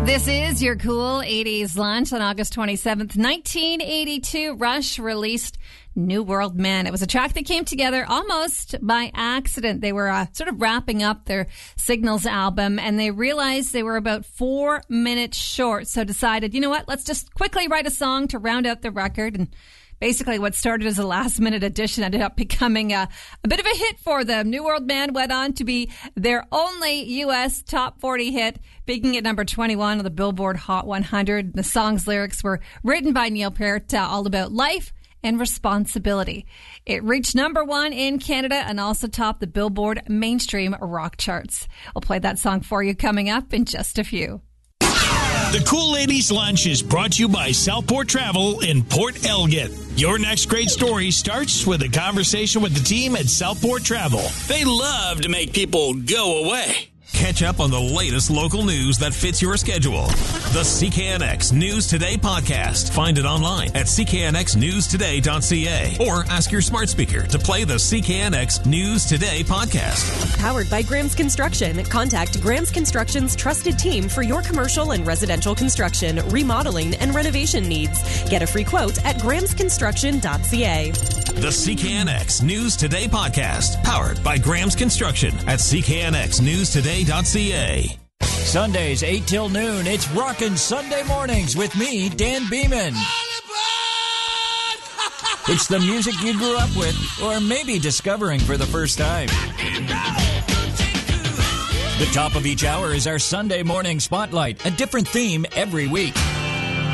This is your cool 80s lunch on August 27th, 1982. Rush released New World Man. It was a track that came together almost by accident. They were sort of wrapping up their Signals album, and they realized they were about 4 minutes short. So decided, you know what, let's just quickly write a song to round out the record. And basically what started as a last-minute addition ended up becoming a bit of a hit for them. New World Man went on to be their only U.S. top 40 hit, peaking at number 21 on the Billboard Hot 100. The song's lyrics were written by Neil Peart, all about life and responsibility. It reached number 1 in Canada and also topped the Billboard mainstream rock charts. I'll play that song for you coming up in just a few. The Cool Ladies Lunch is brought to you by Southport Travel in Port Elgin. Your next great story starts with a conversation with the team at Southport Travel. They love to make people go away. Catch up on the latest local news that fits your schedule. The CKNX News Today podcast. Find it online at cknxnewstoday.ca or ask your smart speaker to play the CKNX News Today podcast. Powered by Graham's Construction. Contact Graham's Construction's trusted team for your commercial and residential construction, remodeling, and renovation needs. Get a free quote at grahamsconstruction.ca. The CKNX News Today podcast. Powered by Graham's Construction at cknxnewstoday.ca. Sundays 8 till noon, it's Rockin' Sunday Mornings with me, Dan Beeman. It's the music you grew up with, or maybe discovering for the first time. The top of each hour is our Sunday morning spotlight, a different theme every week.